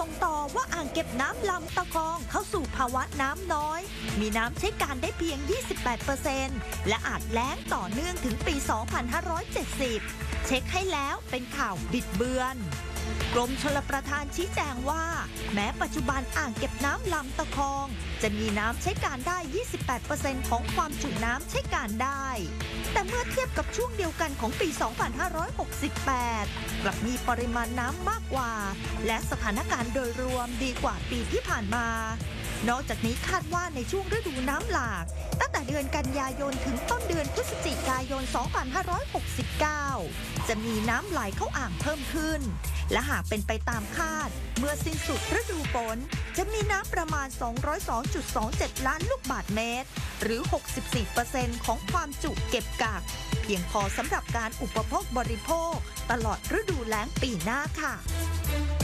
ส่งต่อว่าอ่างเก็บน้ำลำตะคองเข้าสู่ภาวะน้ำน้อยมีน้ำใช้การได้เพียง 28% และอาจแล้งต่อเนื่องถึงปี 2570 เช็คให้แล้วเป็นข่าวบิดเบือนกรมชลประทานชี้แจงว่าแม้ปัจจุบันอ่างเก็บน้ำลำตะคองจะมีน้ำใช้การได้ 28% ของความจุน้ำใช้การได้แต่เมื่อเทียบกับช่วงเดียวกันของปี 2568 กลับมีปริมาณน้ำมากกว่าและสถานการณ์โดยรวมดีกว่าปีที่ผ่านมานอกจากนี้คาดว่าในช่วงฤดูน้ำหลากตั้งแต่เดือนกันยายนถึงต้นเดือนพฤศจิกายน 2569 จะมีน้ำไหลเข้าอ่างเพิ่มขึ้นและหากเป็นไปตามคาดเมื่อสิ้นสุดฤดูฝนจะมีน้ำประมาณ 202.27 ล้านลูกบาศก์เมตรหรือ 64% ของความจุเก็บกักเพียงพอสำหรับการอุปโภคบริโภคตลอดฤดูแล้งปีหน้าค่ะ